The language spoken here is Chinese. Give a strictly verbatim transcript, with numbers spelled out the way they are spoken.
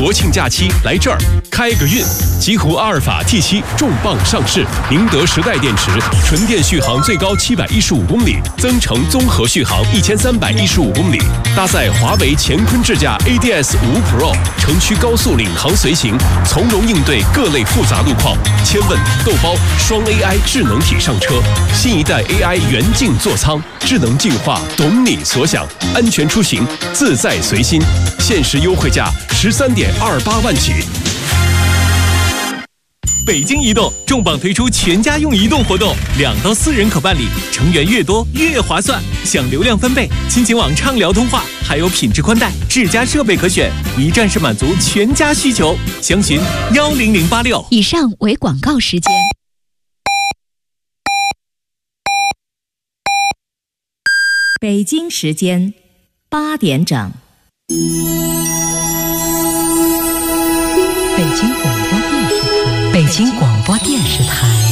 国庆假期来这儿开个运。极狐阿尔法 T 七 重磅上市，宁德时代电池，纯电续航最高七百一十五公里，增程综合续航一千三百一十五公里，搭载华为乾坤智驾 A D S 五 Pro， 城区高速领航随行，从容应对各类复杂路况。千问豆包双 A I 智能体上车，新一代 A I 元镜座舱，智能进化，懂你所想，安全出行，自在随心。限时优惠价十三点二八万起。 北京移动重磅推出全家用移动活动，两到四人可办理，成员越多越划算，享流量分贝、亲情网畅聊通话，还有品质宽带、智家设备可选，一站式满足全家需求。详询幺零零八六。 以上为广告时间。 北京时间八点整。 北京广播电视台，北京广